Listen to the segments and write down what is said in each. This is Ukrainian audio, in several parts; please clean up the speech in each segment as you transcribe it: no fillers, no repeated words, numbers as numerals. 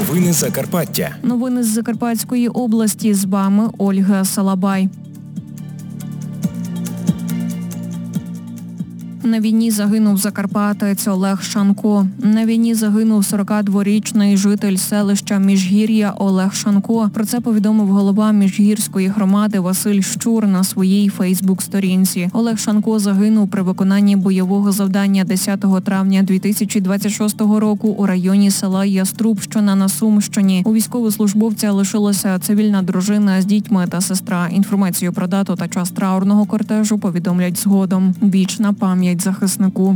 Новини Закарпаття. Новини з Закарпатської області. З вами Ольга Салабай. На війні загинув закарпатець Олег Шанко. На війні загинув 42-річний житель селища Міжгір'я Олег Шанко. Про це повідомив голова Міжгірської громади Василь Щур на своїй фейсбук-сторінці. Олег Шанко загинув при виконанні бойового завдання 10 травня 2026 року у районі села Яструбщина на Сумщині. У військовослужбовця лишилася цивільна дружина з дітьми та сестра. Інформацію про дату та час траурного кортежу повідомлять згодом. Вічна пам'ять захиснику.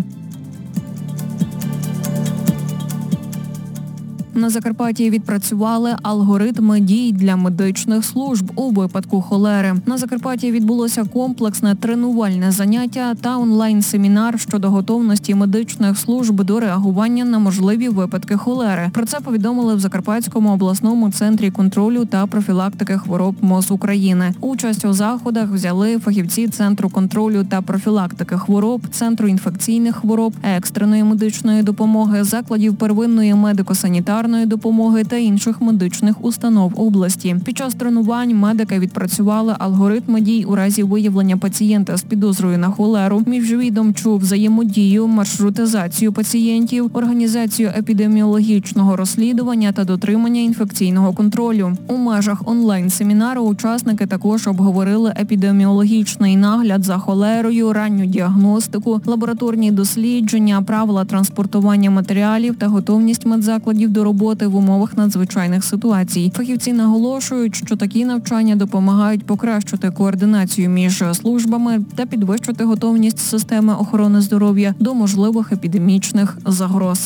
На Закарпатті відпрацювали алгоритми дій для медичних служб у випадку холери. На Закарпатті відбулося комплексне тренувальне заняття та онлайн-семінар щодо готовності медичних служб до реагування на можливі випадки холери. Про це повідомили в Закарпатському обласному центрі контролю та профілактики хвороб МОЗ України. Участь у заходах взяли фахівці Центру контролю та профілактики хвороб, Центру інфекційних хвороб, екстреної медичної допомоги, закладів первинної медико-санітарної допомоги та інших медичних установ області. Під час тренувань медики відпрацювали алгоритми дій у разі виявлення пацієнта з підозрою на холеру, міжвідомчу взаємодію, маршрутизацію пацієнтів, організацію епідеміологічного розслідування та дотримання інфекційного контролю. У межах онлайн-семінару учасники також обговорили епідеміологічний нагляд за холерою, ранню діагностику, лабораторні дослідження, правила транспортування матеріалів та готовність медзакладів до роботи в умовах надзвичайних ситуацій. Фахівці наголошують, що такі навчання допомагають покращити координацію між службами та підвищити готовність системи охорони здоров'я до можливих епідемічних загроз.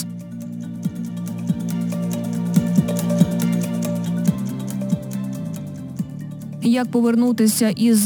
Як повернутися із